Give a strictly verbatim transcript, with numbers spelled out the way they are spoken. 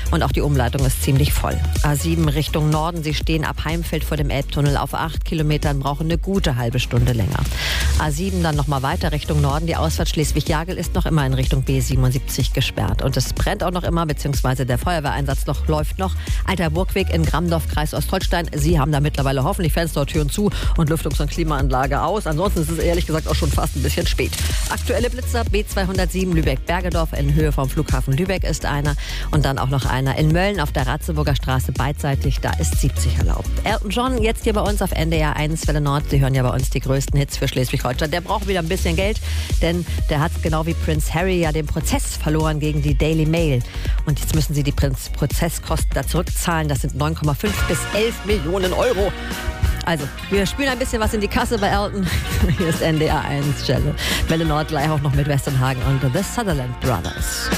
und auch die Umleitung ist ziemlich voll. A sieben Richtung Norden, Sie stehen ab Heimfeld vor dem Elbtunnel auf acht Kilometern, brauchen eine gute halbe Stunde länger. A sieben dann nochmal weiter Richtung Norden, die Ausfahrt Schleswig-Jagel ist noch immer in Richtung B siebenundsiebzig gesperrt. Und es brennt auch noch immer, beziehungsweise der Feuerwehreinsatz noch, läuft noch. Alter Burgweg in Grammdorf, Kreis Ostholstein. Sie haben da mittlerweile hoffentlich Fenster, Türen zu und Lüftungs- und Klimaanlage aus. Ansonsten ist es ehrlich gesagt auch schon fast ein bisschen spät. Aktuelle Blitzer B zweihundertsieben Lübeck-Bergedorf in Höhe vom Flughafen Lübeck ist einer. Und dann auch noch einer in Mölln auf der Ratzeburger Straße beidseitig. Da ist siebzig erlaubt. Elton John jetzt hier bei uns auf N D R eins Welle Nord. Sie hören ja bei uns die größten Hits für Schleswig-Holstein. Der braucht wieder ein bisschen Geld, denn der hat genau wie Prince Harry ja den Prozess verloren gegen die Daily Mail. Und jetzt müssen sie die Prozesskosten da zurückzahlen. Das sind neun Komma fünf bis elf Millionen Euro. Also, wir spielen ein bisschen was in die Kasse bei Elton. Hier ist N D R eins Stelle. Welle Nord gleich auch noch mit Westernhagen und The Sutherland Brothers.